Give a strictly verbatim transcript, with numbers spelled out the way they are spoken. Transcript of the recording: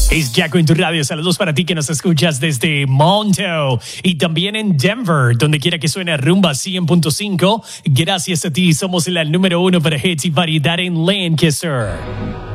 Es Jaco en tu radio. Saludos para ti que nos escuchas desde Monto y también en Denver, donde quiera que suene Rumba cien punto cinco. Gracias a ti, somos la número uno para hits y variedad en Lancaster.